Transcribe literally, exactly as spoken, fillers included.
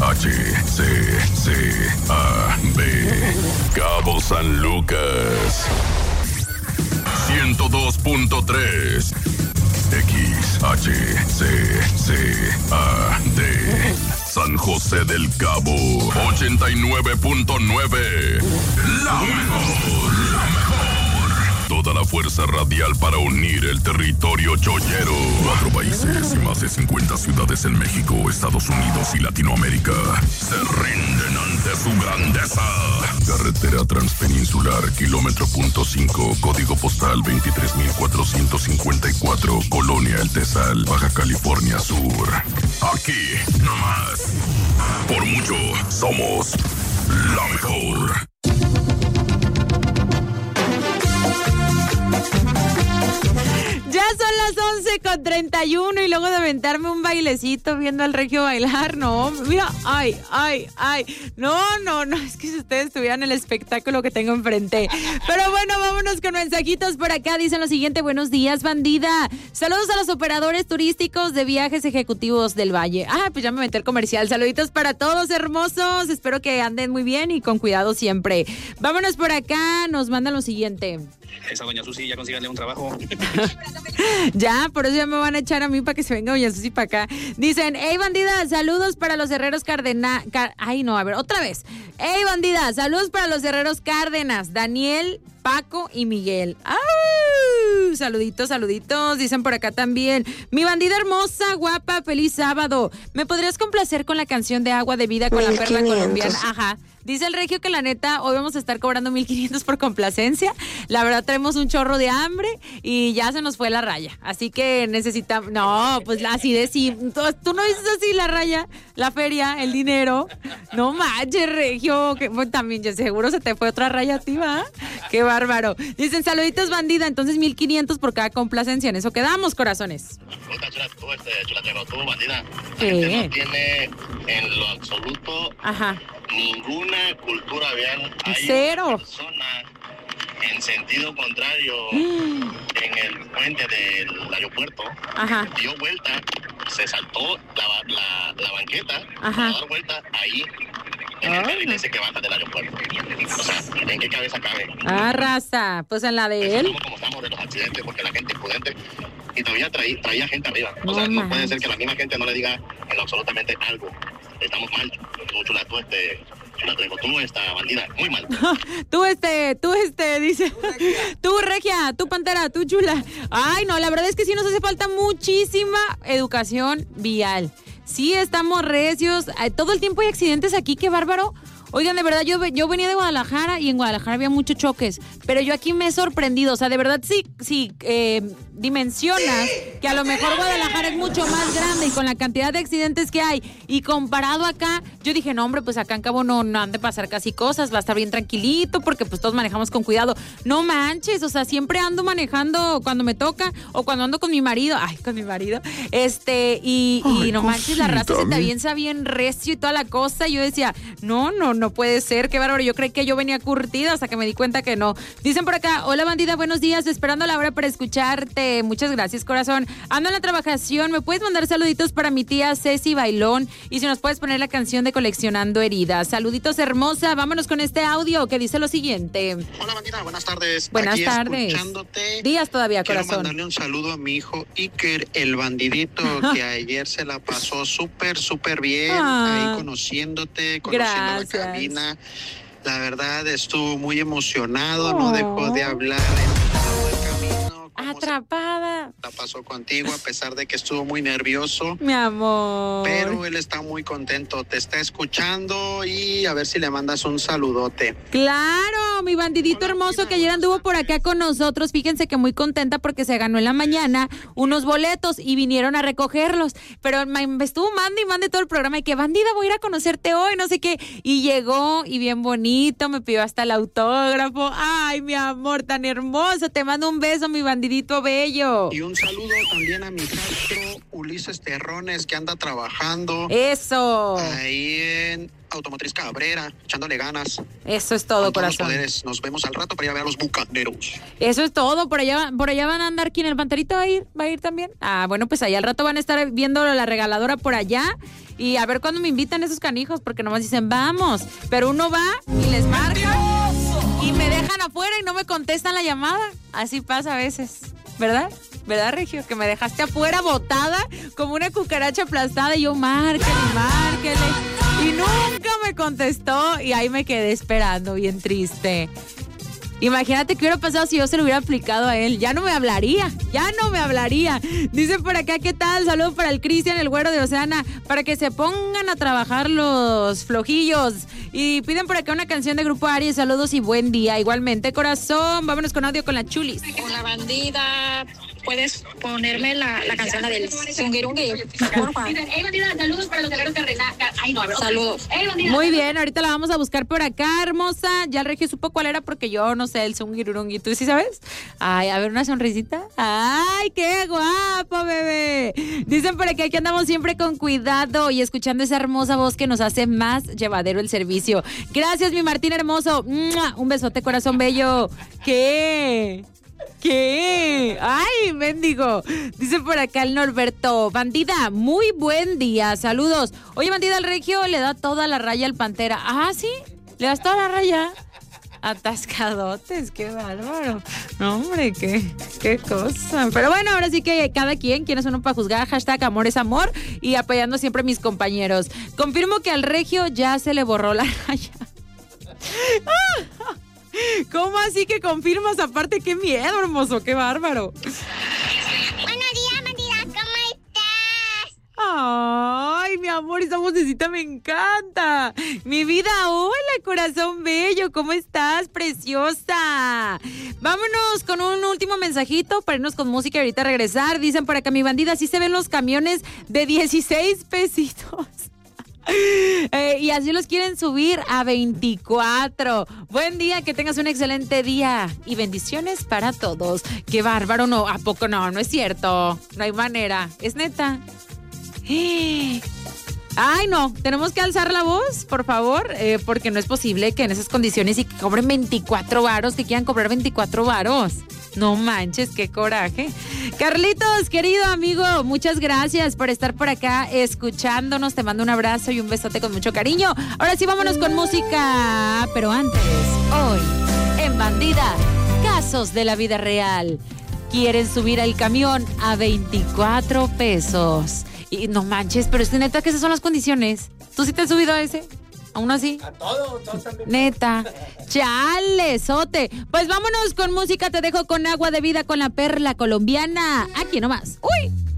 H, C, C, A, B. Cabo San Lucas. ciento dos punto tres. X, H, C, C, A, D. San José del Cabo. ochenta y nueve punto nueve. La mejor, la mejor. Toda la fuerza radial para unir el territorio chollero. Cuatro países y más de cincuenta ciudades en México, Estados Unidos y Latinoamérica se rinden ante su grandeza. Carretera Transpeninsular, kilómetro punto cinco, código postal veintitrés mil cuatrocientos cincuenta y cuatro, Colonia El Tesal, Baja California Sur. Aquí, nomás. Por mucho, somos la mejor. Ya son las once con treinta y uno y luego de aventarme un bailecito viendo al Regio bailar, no, mira, ay, ay, ay, no, no, no, es que si ustedes tuvieran el espectáculo que tengo enfrente. Pero bueno, vámonos con mensajitos por acá, dicen lo siguiente: buenos días, bandida, saludos a los operadores turísticos de viajes ejecutivos del Valle. Ah, pues ya me metí el comercial, saluditos para todos, hermosos, espero que anden muy bien y con cuidado siempre. Vámonos por acá, nos mandan lo siguiente. Esa doña Susi, ya consíganle un trabajo. Ya, por eso ya me van a echar a mí para que se venga doña Susi para acá. Dicen, hey bandida, saludos para los herreros Cárdenas. Car- Ay, no, a ver, otra vez. Hey bandida, saludos para los herreros Cárdenas, Daniel, Paco y Miguel. ¡Ay! Saluditos, saluditos. Dicen por acá también, mi bandida hermosa, guapa, feliz sábado. ¿Me podrías complacer con la canción de Agua de Vida con la perla colombiana? Ajá. Dice el Regio que la neta, hoy vamos a estar cobrando mil quinientos por complacencia. La verdad, traemos un chorro de hambre y ya se nos fue la raya. Así que necesitamos... No, pues así de sí. ¿Tú, tú no dices así la raya, la feria, el dinero? No manches, Regio. Que, pues, también ya seguro se te fue otra raya a ti, ¿va? Qué bárbaro. Dicen, saluditos, bandida. Entonces, mil quinientos por cada complacencia. En eso quedamos, corazones. Tú, este, chulatero, tú, bandida. ¿Qué? Este no tiene en lo absoluto... Ajá. Ninguna cultura, vean, hay Cero. una persona en sentido contrario Mm. en el puente del aeropuerto. Ajá. Dio vuelta, se saltó la, la, la banqueta Ajá. para dar vuelta ahí en el Ay. carril ese que baja del aeropuerto. O sea, ¿en qué cabeza cabe? Ah, raza. Pues en la de él. Estamos como estamos de los accidentes porque la gente imprudente y todavía traía, traía gente arriba. No O sea, no manches. puede ser que la misma gente no le diga en lo absolutamente algo. Estamos mal. Tú, chula, tú, este, chula, tú, esta bandida, muy mal. Tú este, tú este, dice. Tú regia, tú pantera, tú chula. Ay, no, la verdad es que sí nos hace falta muchísima educación vial. Sí, estamos recios. Ay, todo el tiempo hay accidentes aquí, qué bárbaro. Oigan, de verdad, yo, yo venía de Guadalajara y en Guadalajara había muchos choques, pero yo aquí me he sorprendido, o sea, de verdad sí, sí eh, dimensionas que a lo mejor Guadalajara es mucho más grande y con la cantidad de accidentes que hay y comparado acá, yo dije, no hombre, pues acá en Cabo no, no han de pasar casi cosas, va a estar bien tranquilito porque pues todos manejamos con cuidado. No manches, o sea, siempre ando manejando cuando me toca o cuando ando con mi marido, ay, con mi marido, este, y, y Ay, no manches, la raza se te cosita, avienza bien recio y toda la cosa, y yo decía, no, no, no puede ser, qué bárbaro, yo creí que yo venía curtida hasta que me di cuenta que no. Dicen por acá, hola bandida, buenos días, esperando la hora para escucharte, muchas gracias corazón, ando en la trabajación, me puedes mandar saluditos para mi tía Ceci Bailón y si nos puedes poner la canción de Coleccionando Heridas, saluditos hermosa, vámonos con este audio que dice lo siguiente. Hola bandida, buenas tardes. Buenas Aquí tardes. Escuchándote. Días todavía, Quiero corazón. mandarle un saludo a mi hijo Iker, el bandidito, que ayer se la pasó súper, súper bien, Ah, ahí conociéndote, conociendo gracias. la cabina. La verdad, estuvo muy emocionado, no dejó de hablar en todo el camino. cómo se Atrapada, la pasó contigo, a pesar de que estuvo muy nervioso. mi amor. Pero él está muy contento, te está escuchando y a ver si le mandas un saludote. Claro, mi bandidito Hola, hermoso Tina, que ayer buenas anduvo por acá con nosotros. Fíjense que muy contenta porque se ganó en la mañana unos boletos y vinieron a recogerlos. Pero me me estuvo mande y mande todo el programa y que bandida voy a ir a conocerte hoy, no sé qué. Y llegó y bien bonito, me pidió hasta el autógrafo. Ay, mi amor, tan hermoso. Te mando un beso, mi bandidito bello. Y un saludo también a mi rastro Ulises Terrones, que anda trabajando Eso. ahí en Automotriz Cabrera, echándole ganas. Eso es todo, Con todos los corazón. poderes. Nos vemos al rato para ir a ver a los bucaneros. Eso es todo, por allá, por allá van a andar. ¿Quién? ¿El Panterito va a ir? ¿Va a ir también? Ah, bueno, pues allá al rato van a estar viendo la regaladora por allá y a ver cuándo me invitan esos canijos, porque nomás dicen, vamos, pero uno va y les marca y me dejan afuera y no me contestan la llamada. Así pasa a veces, ¿verdad? ¿Verdad, Regio? Que me dejaste afuera botada como una cucaracha aplastada y yo, márquele, márquele. Y nunca me contestó y ahí me quedé esperando, bien triste. Imagínate qué hubiera pasado si yo se lo hubiera aplicado a él. Ya no me hablaría, ya no me hablaría. Dicen por acá, ¿qué tal? Saludos para el Cristian, el güero de Oceana, para que se pongan a trabajar los flojillos. Y piden por acá una canción de Grupo Aries. Saludos y buen día. Igualmente, corazón. Vámonos con audio con la Chulis. Hola, bandida. ¿Puedes ponerme la, la canción la del Zungirungui? Porfa. Saludos para los guerreros cardenales. Ay, no, a ver, Saludos. Muy bien, ahorita la vamos a buscar por acá, hermosa. Ya el Regio supo cuál era porque yo no sé el Zungirurungi. ¿Tú sí sabes? Ay, a ver, una sonrisita. Ay, qué guapo, bebé. Dicen por acá que andamos siempre con cuidado y escuchando esa hermosa voz que nos hace más llevadero el servicio. Gracias, mi Martín hermoso. ¡Mua! Un besote, corazón bello. ¿Qué? ¿Qué? ¡Ay, mendigo! Dice por acá el Norberto. Bandida, muy buen día. Saludos. Oye, bandida, el Regio le da toda la raya al Pantera. Ah, ¿sí? ¿Le das toda la raya? Atascadotes, qué bárbaro. No, hombre, qué, qué cosa. Pero bueno, ahora sí que cada quien, quién es uno para juzgar. Hashtag amor es amor y apoyando siempre a mis compañeros. Confirmo que al Regio ya se le borró la raya. ¿Cómo así que confirmas? Aparte, qué miedo, hermoso, qué bárbaro. Buenos días, bandida, ¿cómo estás? Ay, mi amor, esa vocecita me encanta. Mi vida, hola, corazón bello, ¿cómo estás, preciosa? Vámonos con un último mensajito para irnos con música y ahorita regresar. Dicen por acá, mi bandida, sí se ven los camiones de dieciséis pesitos. Eh, y así los quieren subir a veinticuatro. Buen día, que tengas un excelente día y bendiciones para todos. Qué bárbaro, no, ¿a poco no? No es cierto, no hay manera, es neta. Ay, no, tenemos que alzar la voz, por favor, eh, porque no es posible que en esas condiciones y que cobren veinticuatro varos, que quieran cobrar veinticuatro varos. No manches, qué coraje. Carlitos, querido amigo, muchas gracias por estar por acá escuchándonos. Te mando un abrazo y un besote con mucho cariño. Ahora sí, vámonos con música. Pero antes, hoy, en Bandida, casos de la vida real. Quieren subir al camión a veinticuatro pesos. Y no manches, pero es neta que esas son las condiciones. ¿Tú sí te has subido a ese? ¿Aún así? A todo, todo también. Neta. Chale, sote. Pues vámonos con música. Te dejo con Agua de Vida con la Perla Colombiana. Aquí nomás. ¡Uy!